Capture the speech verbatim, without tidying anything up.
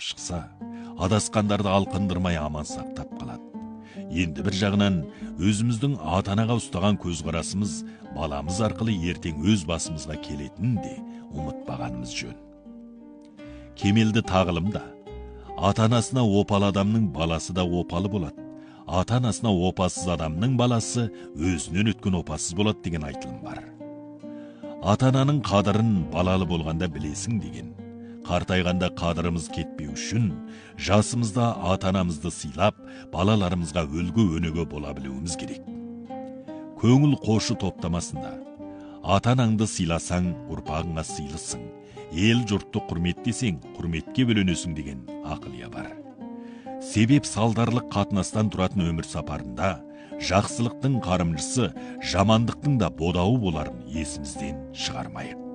шықса, адасқандарды алқындырмай аман сақтап қалады. Енді бір жағынан өзіміздің ата-анаға ұстаған көзқарасымыз баламыз арқылы ертең өз басымызға келетінін де ұмытпағанымыз жөн. Кемелді тағылымда ата-анасына опалы адамның баласы да опалы болады, ата-анасына опасыз адамның баласы өзінен өткен опасыз болады деген айтылым бар. Ата-ананың қадырын балалы болғанда білесің деген. Қартайғанда қадырымыз кетпеу үшін жасымызда ата-анамызды сыйлап, балаларымызға үлгі өнеге бола білуіміз керек. Көңіл қошы топтамасында ата-анаңды сыйласаң, ұрпағыңа сыйлысың, ел жұртты құрметтесең, құрметке бөленесің деген ақылия бар. Себеп салдарлық қатынастан тұратын өмір сапарында жақсылықтың қарымшысы, жамандықтың да бодауы боларын есімізден шығармайық.